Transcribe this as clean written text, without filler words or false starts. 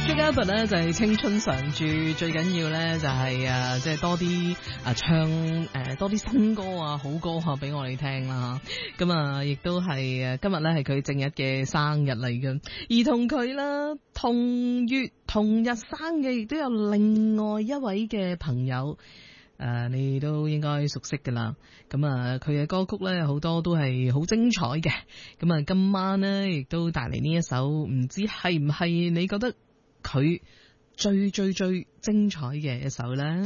Albert 咧就係青春常駐，最緊要咧就係即係多啲唱多啲新歌啊，好歌啊俾我哋聽啦。咁啊，亦都係今日咧係佢正日嘅生日嚟嘅，而同佢啦同月同日生嘅，亦都有另外一位嘅朋友。你都應該熟悉噶啦，咁啊佢嘅歌曲咧好多都係好精彩嘅，咁啊今晚咧亦都帶嚟呢一首，唔知係唔係你覺得佢最精彩嘅一首咧？